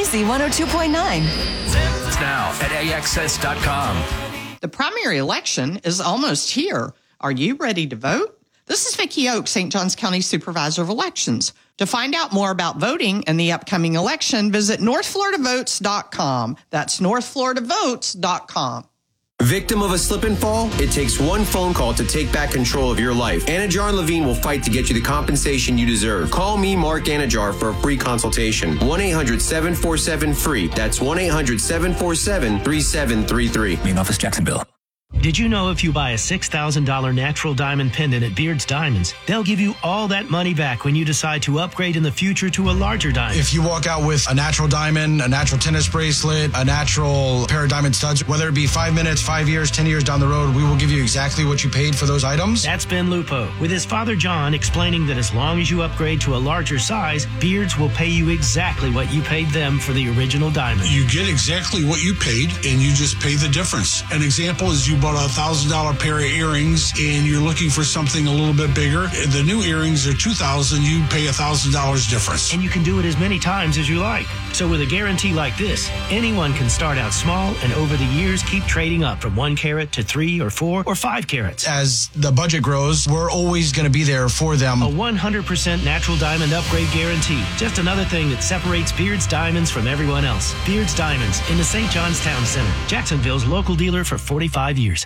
Easy 102.9. Now at AXS.com. The primary election is almost here. Are you ready to vote? This is Vicki Oak, St. Johns County Supervisor of Elections. To find out more about voting in the upcoming election, visit northfloridavotes.com. That's northfloridavotes.com. Victim of a slip and fall? It takes one phone call to take back control of your life. Anajar and Levine will fight to get you the compensation you deserve. Call me, Mark Anajar, for a free consultation. 1-800-747-FREE. That's 1-800-747-3733. Main office, Jacksonville. Did you know if you buy a $6,000 natural diamond pendant at Beard's Diamonds, they'll give you all that money back when you decide to upgrade in the future to a larger diamond? If you walk out with a natural diamond, a natural tennis bracelet, a natural pair of diamond studs, whether it be 5 minutes, 5 years, 10 years down the road, we will give you exactly what you paid for those items. That's Ben Lupo, with his father John explaining that as long as you upgrade to a larger size, Beard's will pay you exactly what you paid them for the original diamond. You get exactly what you paid, and you just pay the difference. An example is you bought a $1,000 pair of earrings and you're looking for something a little bit bigger. The new earrings are $2,000. You pay $1,000 difference. And you can do it as many times as you like. So with a guarantee like this, anyone can start out small and over the years keep trading up from 1 carat to 3 or 4 or 5 carats. As the budget grows, we're always going to be there for them. A 100% natural diamond upgrade guarantee. Just another thing that separates Beard's Diamonds from everyone else. Beard's Diamonds in the St. John's Town Center. Jacksonville's local dealer for 45 years.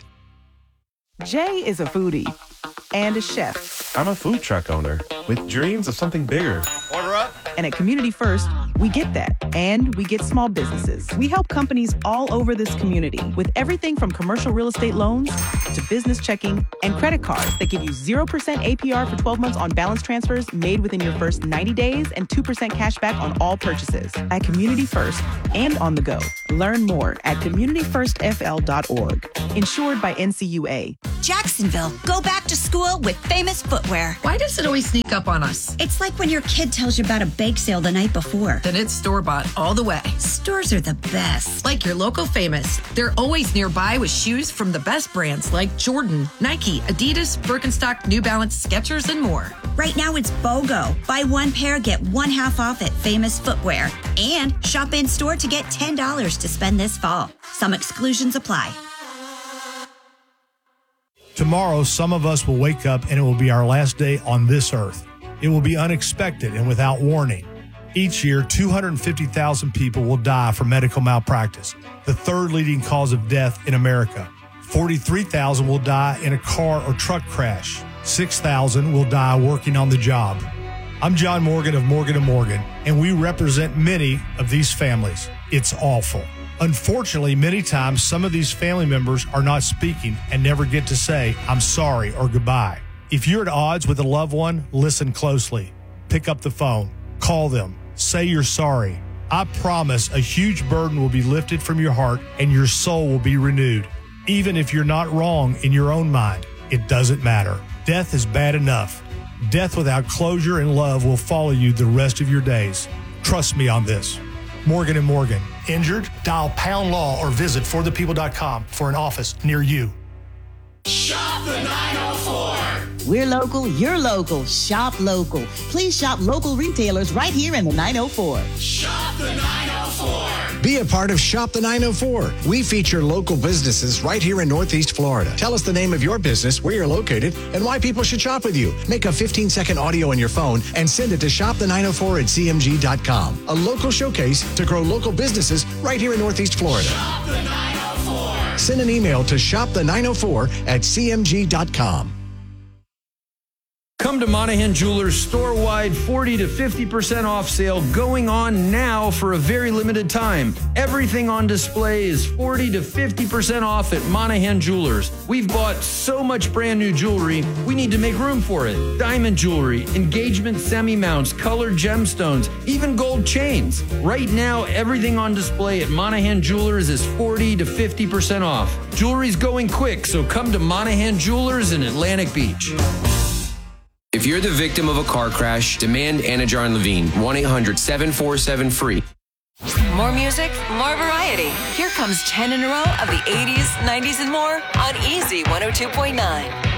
Jay is a foodie and a chef. I'm a food truck owner with dreams of something bigger. Order up. And at Community First, we get that. And we get small businesses. We help companies all over this community with everything from commercial real estate loans to business checking and credit cards that give you 0% APR for 12 months on balance transfers made within your first 90 days and 2% cash back on all purchases. At Community First and on the go. Learn more at communityfirstfl.org. Insured by NCUA. Jacksonville, go back to school with Famous Footwear. Why does it always sneak up on us? It's like when your kid tells you about a bake sale the night before. Then it's store-bought all the way. Stores are the best. Like your local Famous. They're always nearby with shoes from the best brands like Jordan, Nike, Adidas, Birkenstock, New Balance, Skechers, and more. Right now it's BOGO. Buy one pair, get one half off at Famous Footwear. And shop in-store to get $10 to spend this fall. Some exclusions apply. Tomorrow, some of us will wake up and it will be our last day on this earth. It will be unexpected and without warning. Each year, 250,000 people will die from medical malpractice, the third leading cause of death in America. 43,000 will die in a car or truck crash. 6,000 will die working on the job. I'm John Morgan of Morgan & Morgan, and we represent many of these families. It's awful. Unfortunately, many times, some of these family members are not speaking and never get to say, I'm sorry or goodbye. If you're at odds with a loved one, listen closely. Pick up the phone. Call them. Say you're sorry. I promise a huge burden will be lifted from your heart and your soul will be renewed. Even if you're not wrong in your own mind, it doesn't matter. Death is bad enough. Death without closure and love will follow you the rest of your days. Trust me on this. Morgan & Morgan. Injured? Dial Pound Law or visit forthepeople.com for an office near you. Shop the 904. We're local, you're local. Shop local. Please shop local retailers right here in the 904. Shop the 904. Be a part of Shop the 904. We feature local businesses right here in Northeast Florida. Tell us the name of your business, where you're located, and why people should shop with you. Make a 15-second audio on your phone and send it to shopthe904@cmg.com. A local showcase to grow local businesses right here in Northeast Florida. Shop the 904. Send an email to shopthe904@cmg.com. Come to Monahan Jewelers store-wide 40 to 50% off sale going on now for a very limited time. Everything on display is 40 to 50% off at Monahan Jewelers. We've bought so much brand new jewelry, we need to make room for it. Diamond jewelry, engagement semi-mounts, colored gemstones, even gold chains. Right now, everything on display at Monahan Jewelers is 40 to 50% off. Jewelry's going quick, so come to Monahan Jewelers in Atlantic Beach. If you're the victim of a car crash, demand Anajar and Levine. 1-800-747-FREE. More music, more variety. Here comes 10 in a row of the 80s, 90s, and more on Easy 102.9.